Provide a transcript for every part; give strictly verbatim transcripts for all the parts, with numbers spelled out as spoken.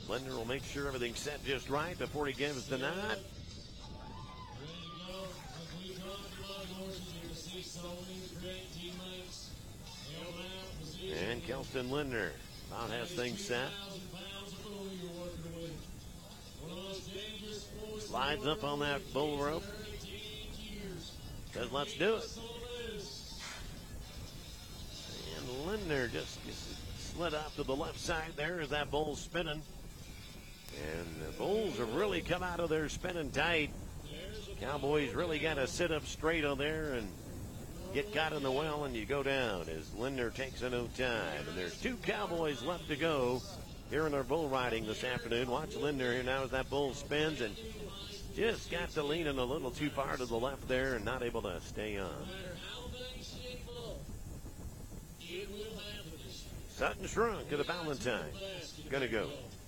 Lindner will make sure everything's set just right before he gives the nod. And Kelston Lindner about has things set. Slides up on that bull rope. Says, let's do it. And Lindner just slid off to the left side there as that bull's spinning. And the bulls have really come out of there spinning tight. Cowboys really got to sit up straight on there and get caught in the well, and you go down as Lindner takes a no time. And there's two Cowboys left to go here in their bull riding this afternoon. Watch Lindner here now as that bull spins and just got to leaning a little too far to the left there and not able to stay on. Sutton Shrunk to the Valentine. Gonna go.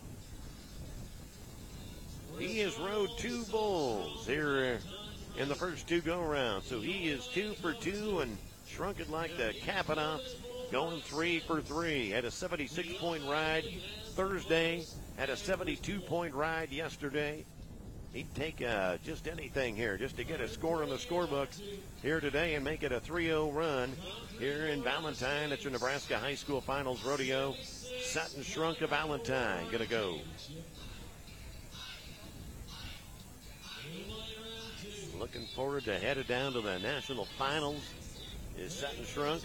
He has rode two bulls here in the first two go-rounds. So he is two for two and Shrunk it like to cap it off, going three for three. Had a seventy-six point ride Thursday, had a seventy-two point ride yesterday. He'd take uh, just anything here just to get a score in the scorebook here today and make it a three oh run here in Valentine at your Nebraska High School Finals Rodeo. Sutton Shrunk to Valentine. Gonna go. Looking forward to headed down to the national finals is Sutton Shrunk.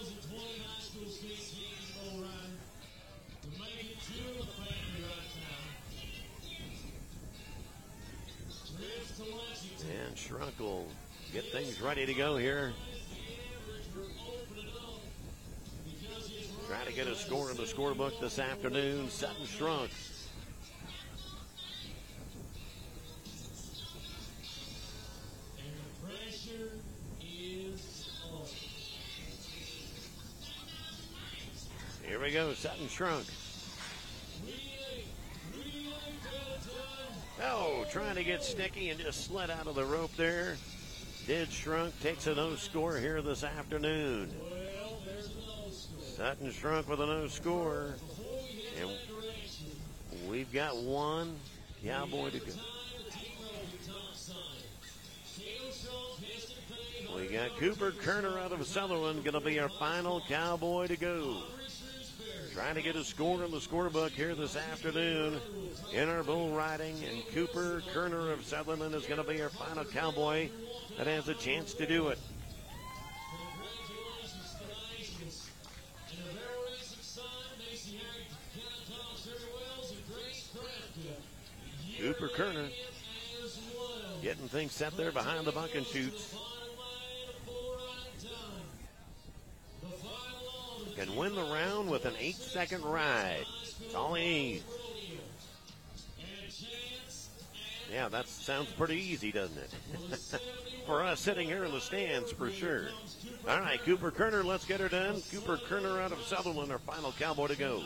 And Shrunk will get things ready to go here. Try to get a score in the scorebook this afternoon. Sutton Shrunk. Here we go, Sutton Shrunk. Oh, trying to get sticky and just slid out of the rope there. Did Shrunk, takes a no score here this afternoon. Sutton Shrunk with a no score. And we've got one Cowboy to go. We got Cooper Kerner out of Sutherland going to be our final Cowboy to go. Trying to get a score in the scorebook here this afternoon in our bull riding. And Cooper Kerner of Sutherland is going to be our final Cowboy that has a chance to do it. Cooper Kerner getting things set there behind the buck and shoots. Can win the round with an eight second ride. That's all he needs. Yeah, that sounds pretty easy, doesn't it? For us sitting here in the stands, for sure. All right, Cooper Kerner, let's get her done. Cooper Kerner out of Sutherland, our final Cowboy to go.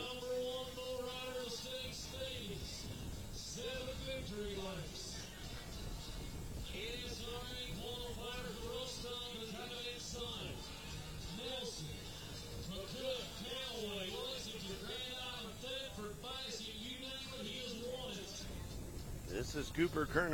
This is Cooper Kerner.